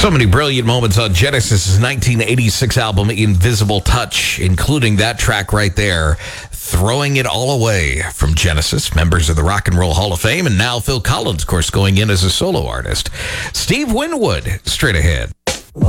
So many brilliant moments on Genesis' 1986 album, Invisible Touch, including that track right there, Throwing It All Away from Genesis, members of the Rock and Roll Hall of Fame, and now Phil Collins, of course, going in as a solo artist. Steve Winwood, straight ahead.